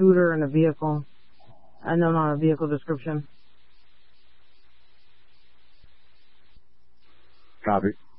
scooter and a vehicle. Unknown on a vehicle description. Copy.